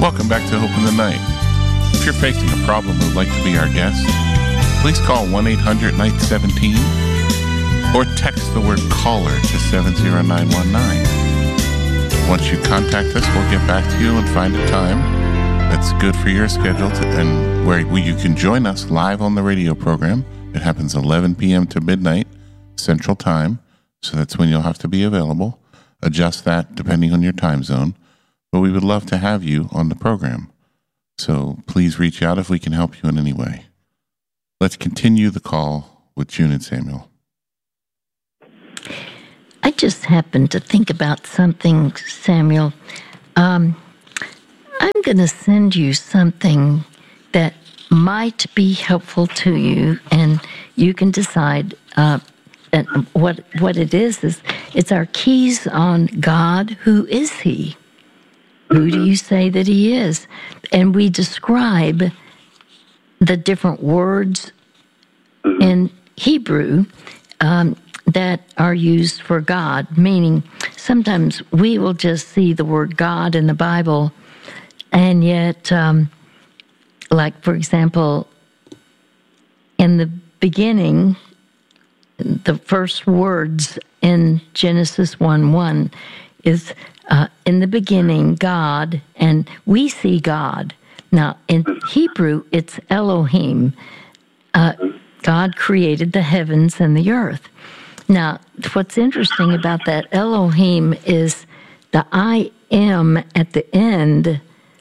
Welcome back to Hope in the Night. If you're facing a problem and would like to be our guest, please call 1-800-NIGHT-17 or text the word caller to 70919. Once you contact us, we'll get back to you and find a time that's good for your schedule and where you can join us live on the radio program. It happens 11 p.m. to midnight Central Time, so that's when you'll have to be available. Adjust that depending on your time zone. But we would love to have you on the program. So please reach out if we can help you in any way. Let's continue the call with June and Samuel. I just happened to think about something, Samuel. I'm going to send you something that might be helpful to you, and you can decide what it is. It's our keys on God. Who is He? Who do you say that He is? And we describe the different words in Hebrew that are used for God, meaning sometimes we will just see the word God in the Bible, and yet, like, for example, in the beginning, the first words in Genesis 1:1 is, in the beginning, God, and we see God. Now, in Hebrew, it's Elohim. God created the heavens and the earth. Now, what's interesting about that Elohim is the I am at the end,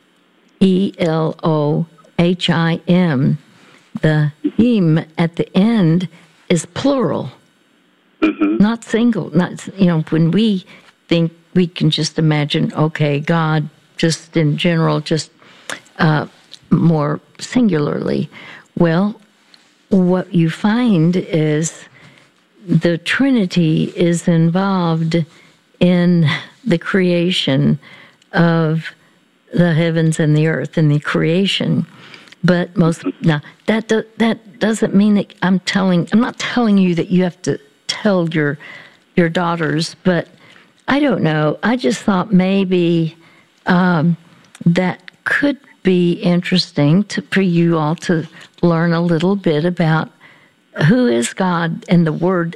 Elohim. The him at the end is plural, not single. Not, when we think, we can just imagine, okay, God, just in general, just more singularly. Well, what you find is the Trinity is involved in the creation of the heavens and the earth, and the creation. But now that doesn't mean that I'm not telling you that you have to tell your daughters, but I don't know. I just thought maybe that could be interesting for you all to learn a little bit about who is God, and the word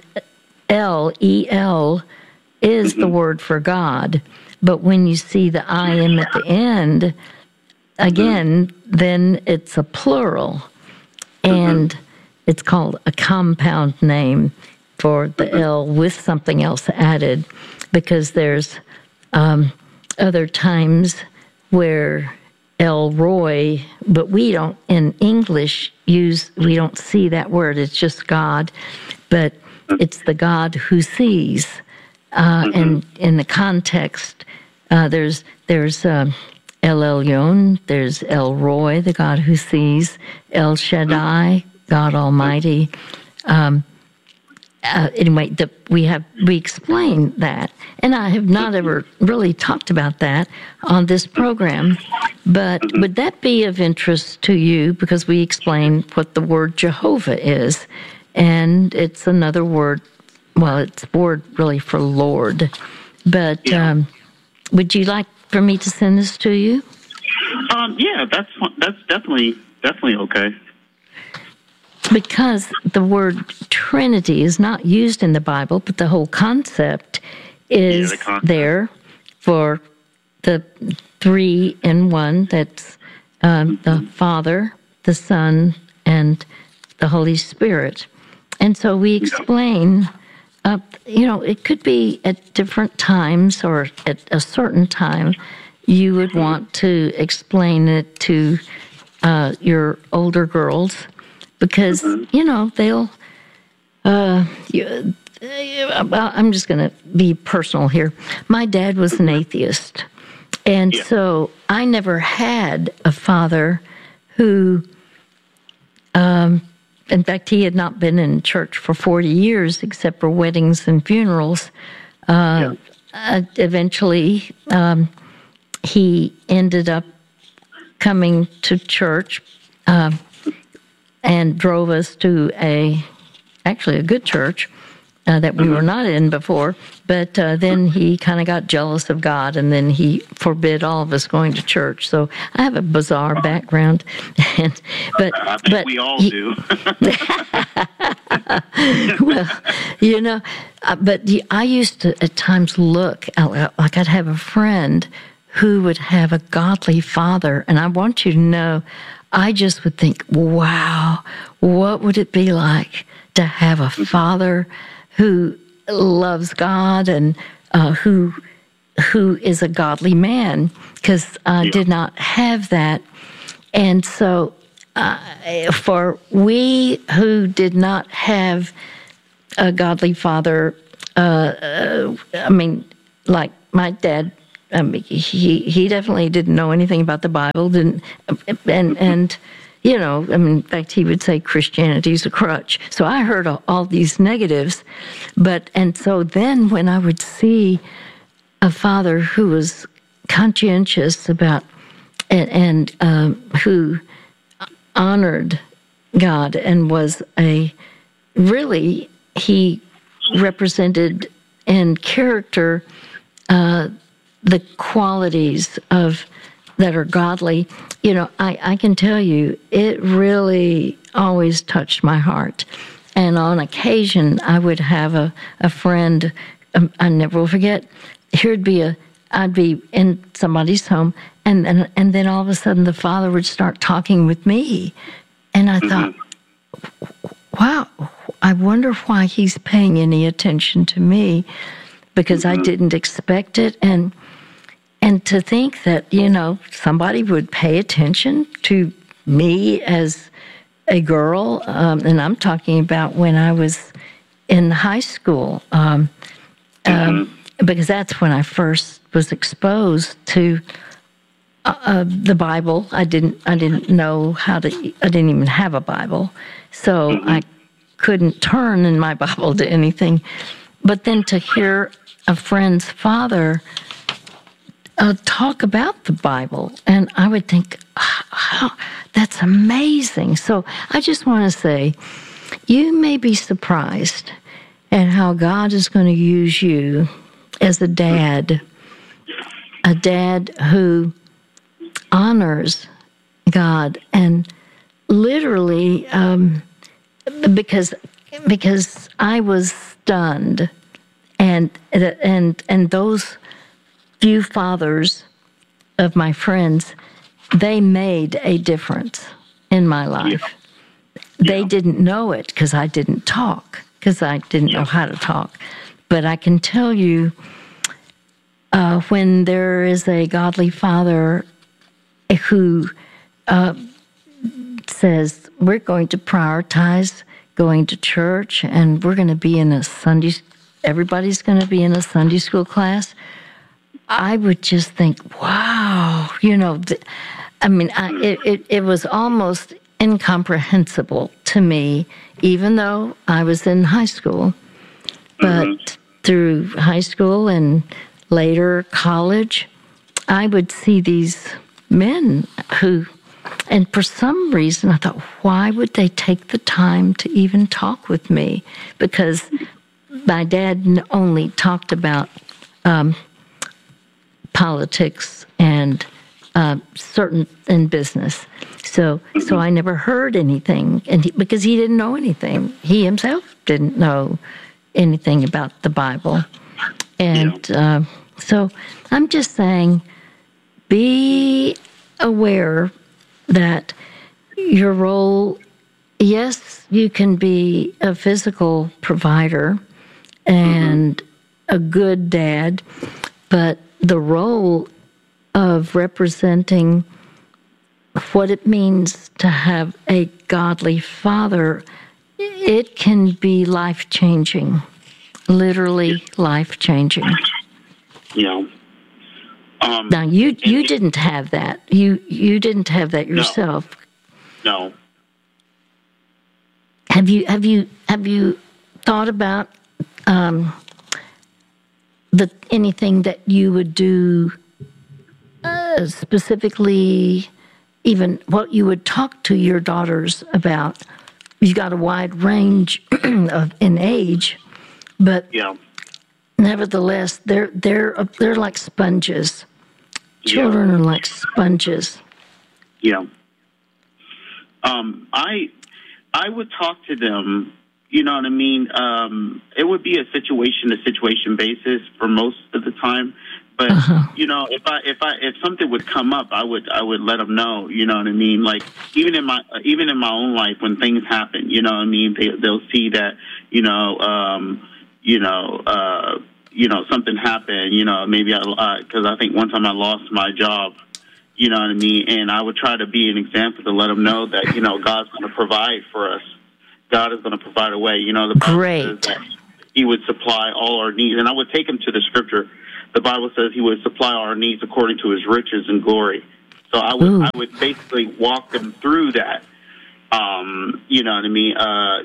El is the word for God. But when you see the I am at the end, again, then it's a plural, and it's called a compound name for the El with something else added, because there's other times where El Roy, but we don't, in English, we don't see that word. It's just God, but it's the God who sees. And in the context, there's El Elyon, there's El Roy, the God who sees, El Shaddai, God Almighty. Anyway, we explain that, and I have not ever really talked about that on this program. But would that be of interest to you? Because we explain what the word Jehovah is, and it's another word. Well, it's a word really for Lord. But would you like for me to send this to you? Yeah, that's definitely okay. Because the word Trinity is not used in the Bible, but the whole concept is there for the three in one. That's the Father, the Son, and the Holy Spirit. And so we explain, it could be at different times or at a certain time you would want to explain it to your older girls. Because, they'll, I'm just going to be personal here. My dad was an atheist. And so I never had a father who, in fact, he had not been in church for 40 years except for weddings and funerals. Eventually, he ended up coming to church and drove us to a good church, that we were not in before. But then he kind of got jealous of God, and then he forbid all of us going to church. So I have a bizarre background. but I think we all do. Well, I used to at times look like I'd have a friend who would have a godly father, and I want you to know, I just would think, wow, what would it be like to have a father who loves God and who is a godly man? Because I did not have that. And so for we who did not have a godly father, like my dad, he definitely didn't know anything about the Bible, and in fact, he would say Christianity's a crutch. So I heard all these negatives, and so then when I would see a father who was conscientious about and who honored God and was he represented in character the qualities that are godly. I can tell you, it really always touched my heart. And on occasion, I would have a friend, I never will forget, I'd be in somebody's home, and then all of a sudden the father would start talking with me. And I thought, wow, I wonder why he's paying any attention to me, because I didn't expect it. And to think that, somebody would pay attention to me as a girl, and I'm talking about when I was in high school, because that's when I first was exposed to the Bible. I didn't know I didn't even have a Bible, so I couldn't turn in my Bible to anything. But then to hear a friend's father talk about the Bible, and I would think, oh, that's amazing. So I just want to say, you may be surprised at how God is going to use you as a dad who honors God, and literally, because I was stunned, and those few fathers of my friends, they made a difference in my life. They didn't know it because I didn't talk, because I didn't know how to talk. But I can tell you, when there is a godly father who says, we're going to prioritize going to church, and we're going to be in everybody's going to be in a Sunday school class, I would just think, wow, it was almost incomprehensible to me, even though I was in high school. But through high school and later college, I would see these men who, and for some reason, I thought, why would they take the time to even talk with me? Because my dad only talked about politics and certain in business. So I never heard anything, because he didn't know anything. He himself didn't know anything about the Bible. And so I'm just saying, be aware that your role, yes, you can be a physical provider and a good dad, but the role of representing what it means to have a godly father, it can be life-changing, literally life-changing. Yeah. Now you didn't have that. You didn't have that yourself. No. Have you thought about anything that you would do specifically, even what you would talk to your daughters about? You've got a wide range in age, But Yeah. nevertheless, they're like sponges. Children are like sponges. Yeah. I would talk to them. You know what I mean? It would be a situation basis for most of the time. But you know, if something would come up, I would let them know. You know what I mean? Like even in my own life, when things happen, you know what I mean? They'll see that something happened. You know, maybe because I think one time I lost my job. You know what I mean? And I would try to be an example to let them know that God's going to provide for us. God is going to provide a way. You know, the Bible says that He would supply all our needs, and I would take them to the Scripture. The Bible says He would supply our needs according to His riches and glory. So I would basically walk them through that. You know what I mean?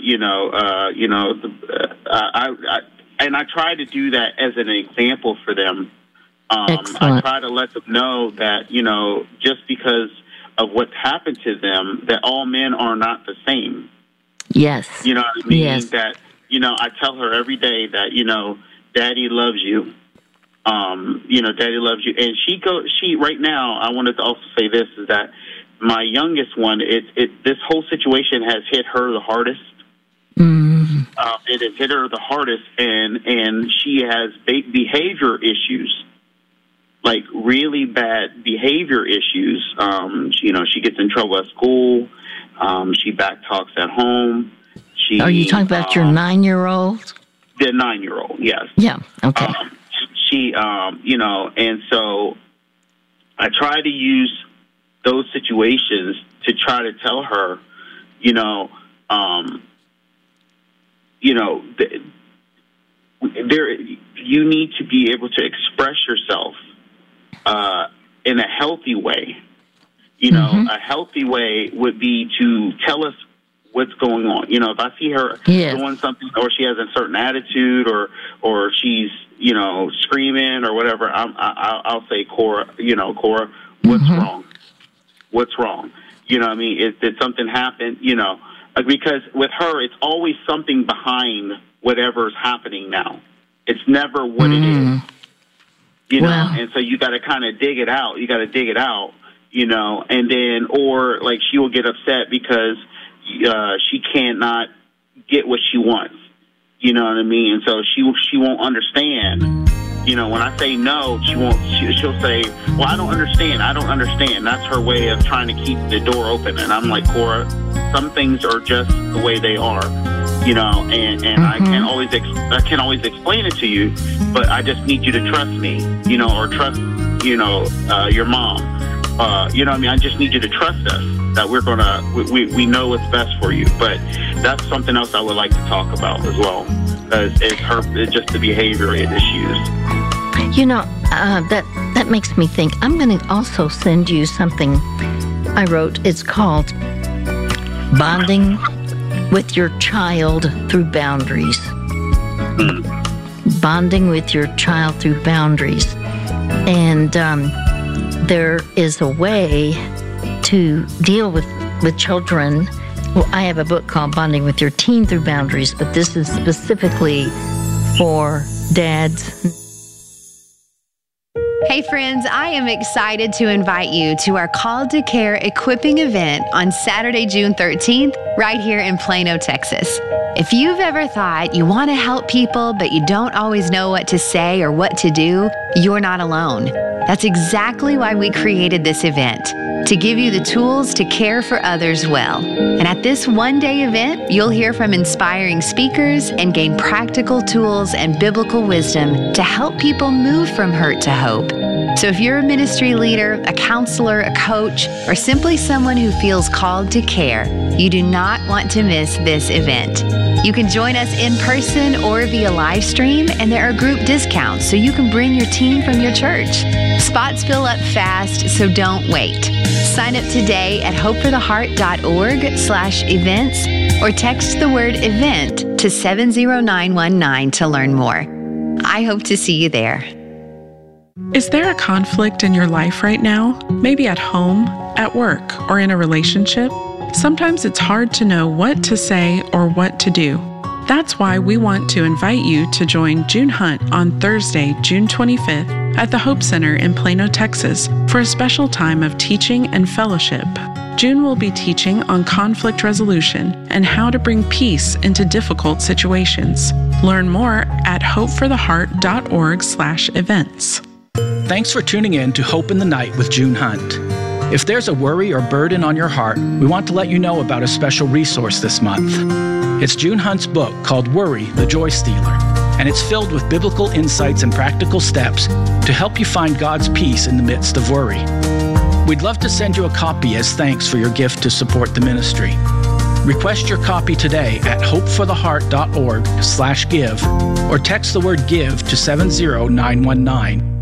And I try to do that as an example for them. I try to let them know that just because of what's happened to them, that all men are not the same. Yes. You know what I mean? Yes. That I tell her every day that Daddy loves you. Daddy loves you. And she right now, I wanted to also say this, is that my youngest one, this whole situation has hit her the hardest. Mm. It has hit her the hardest, and she has behavior issues, like really bad behavior issues. She gets in trouble at school. She backtalks at home. Are you talking about your 9-year-old? The 9-year-old, yes. Yeah, okay. And so I try to use those situations to try to tell her, you need to be able to express yourself in a healthy way. A healthy way would be to tell us what's going on. If I see her doing something, or she has a certain attitude, or she's screaming or whatever, I'll say, Cora, what's wrong? What's wrong? You know what I mean? Did something happen? Because with her, it's always something behind whatever's happening now. It's never what it is. And so you got to kind of dig it out. You got to dig it out, and then, or like she will get upset because she cannot get what she wants. You know what I mean? And so she won't understand. When I say no, she'll say, well, I don't understand. That's her way of trying to keep the door open. And I'm like, Cora, some things are just the way they are, and I can't always explain it to you, but I just need you to trust me, or trust, your mom. I just need you to trust us that we know what's best for you. But that's something else I would like to talk about as well. It's just the behavior issues. That makes me think. I'm going to also send you something I wrote. It's called Bonding with Your Child Through Boundaries. Bonding with your child through boundaries. And there is a way to deal with children. Well, I have a book called Bonding with Your Teen Through Boundaries, but this is specifically for dads. Hey friends, I am excited to invite you to our Called to Care equipping event on Saturday, June 13th, right here in Plano, Texas. If you've ever thought you want to help people, but you don't always know what to say or what to do, you're not alone. That's exactly why we created this event, to give you the tools to care for others well. And at this one-day event, you'll hear from inspiring speakers and gain practical tools and biblical wisdom to help people move from hurt to hope. So if you're a ministry leader, a counselor, a coach, or simply someone who feels called to care, you do not want to miss this event. You can join us in person or via live stream, and there are group discounts so you can bring your team from your church. Spots fill up fast, so don't wait. Sign up today at hopefortheheart.org/events or text the word event to 70919 to learn more. I hope to see you there. Is there a conflict in your life right now? Maybe at home, at work, or in a relationship? Sometimes it's hard to know what to say or what to do. That's why we want to invite you to join June Hunt on Thursday, June 25th at the Hope Center in Plano, Texas for a special time of teaching and fellowship. June will be teaching on conflict resolution and how to bring peace into difficult situations. Learn more at hopefortheheart.org/events. Thanks for tuning in to Hope in the Night with June Hunt. If there's a worry or burden on your heart, we want to let you know about a special resource this month. It's June Hunt's book called Worry, the Joy Stealer, and it's filled with biblical insights and practical steps to help you find God's peace in the midst of worry. We'd love to send you a copy as thanks for your gift to support the ministry. Request your copy today at hopefortheheart.org/give or text the word GIVE to 70919